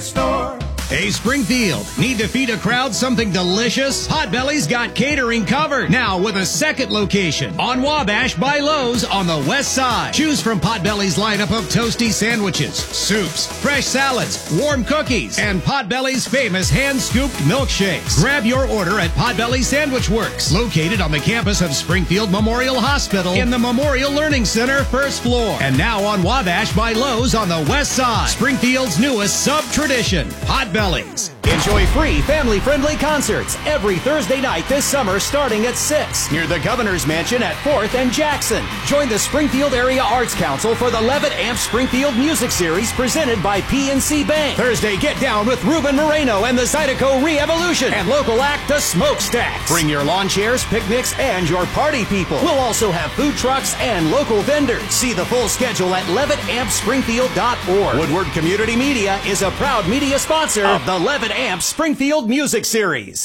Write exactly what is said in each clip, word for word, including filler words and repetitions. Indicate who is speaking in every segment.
Speaker 1: store.
Speaker 2: Hey, Springfield, need to feed a crowd something delicious? Potbelly's got catering covered. Now with a second location on Wabash by Lowe's on the west side. Choose from Potbelly's lineup of toasty sandwiches, soups, fresh salads, warm cookies, and Potbelly's famous hand-scooped milkshakes. Grab your order at Potbelly Sandwich Works, located on the campus of Springfield Memorial Hospital in the Memorial Learning Center, first floor. And now on Wabash by Lowe's on the west side. Springfield's newest sub-tradition, Potbelly.
Speaker 3: Enjoy free family-friendly concerts every Thursday night this summer starting at six near the Governor's Mansion at fourth and Jackson. Join the Springfield Area Arts Council for the Levitt Amp Springfield Music Series presented by P N C Bank. Thursday, get down with Ruben Moreno and the Zydeco Re-Evolution and local act The Smokestacks. Bring your lawn chairs, picnics, and your party people. We'll also have food trucks and local vendors. See the full schedule at levitt amp springfield dot org. Woodward Community Media is a proud media sponsor of the Levitt Amp Springfield Music Series.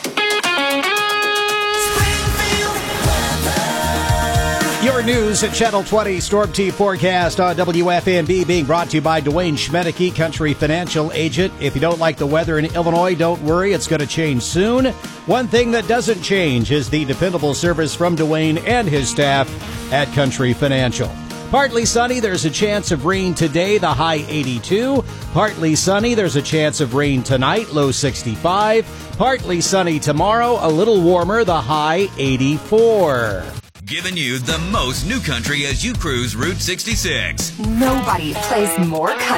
Speaker 4: Your news at Channel twenty Storm Team Forecast on W F N B being brought to you by Dwayne Schmedeke, Country Financial Agent. If you don't like the weather in Illinois, don't worry. It's going to change soon. One thing that doesn't change is the dependable service from Dwayne and his staff at Country Financial. Partly sunny, there's a chance of rain today, the high eighty-two. Partly sunny, there's a chance of rain tonight, low sixty-five. Partly sunny tomorrow, a little warmer, the high eighty-four.
Speaker 5: Giving you the most new country as you cruise Route sixty-six.
Speaker 6: Nobody plays more country